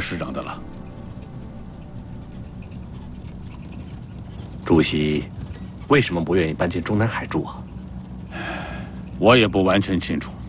市长的了。 主席为什么不愿意搬进中南海住啊？ 我也不完全清楚。